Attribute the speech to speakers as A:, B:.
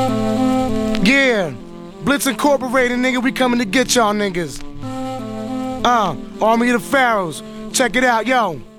A: Yeah, Blitz Incorporated, nigga, we coming to get y'all niggas. Army of the Pharaohs, check it out, yo.